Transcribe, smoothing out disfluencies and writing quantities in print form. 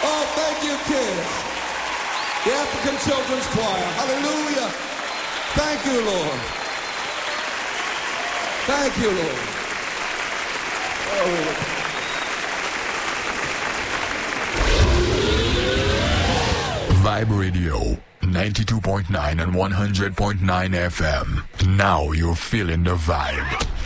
Oh, thank you, kids. The African Children's Choir. Hallelujah. Thank you, Lord. Thank you, Lord. Vibe Radio, 92.9 and 100.9 FM. Now you're feeling the vibe.